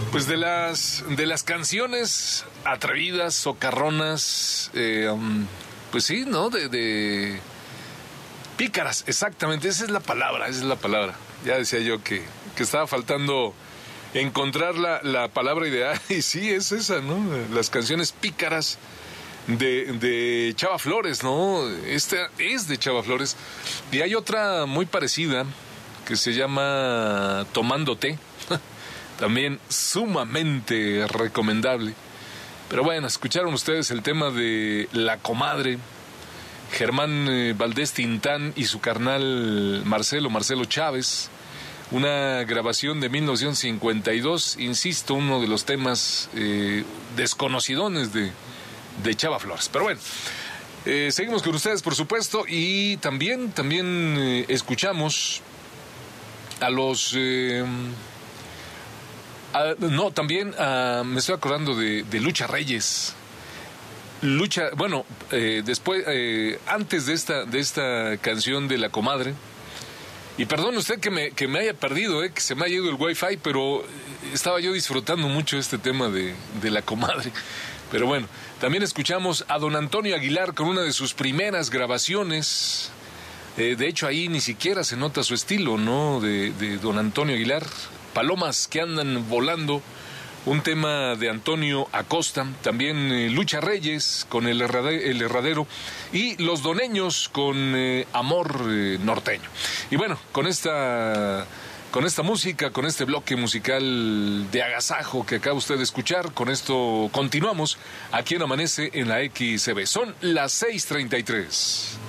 Pues de las canciones atrevidas, socarronas, pues sí, ¿no? De pícaras, exactamente, esa es la palabra. Ya decía yo que estaba faltando encontrar la palabra ideal, y sí, es esa, ¿no? Las canciones pícaras de Chava Flores, ¿no? Esta es de Chava Flores. Y hay otra muy parecida que se llama Tomando Té. También sumamente recomendable. Pero bueno, escucharon ustedes el tema de La Comadre, Germán Valdés Tintán y su carnal Marcelo Chávez. Una grabación de 1952, insisto, uno de los temas desconocidones de Chava Flores. Pero bueno, seguimos con ustedes, por supuesto, y también escuchamos a los... me estoy acordando de Lucha Reyes. Después, antes de esta canción de La Comadre, y perdone usted que me haya perdido, que se me haya ido el wifi, pero estaba yo disfrutando mucho este tema de La Comadre. Pero bueno, también escuchamos a don Antonio Aguilar con una de sus primeras grabaciones. De hecho, ahí ni siquiera se nota su estilo, ¿no? De don Antonio Aguilar. Palomas que andan volando, un tema de Antonio Acosta. También Lucha Reyes con el Herradero, y Los Doneños con Amor Norteño. Y bueno, con esta música, con este bloque musical de agasajo que acaba usted de escuchar, con esto continuamos aquí en Amanece en la XCB. Son las 6:33.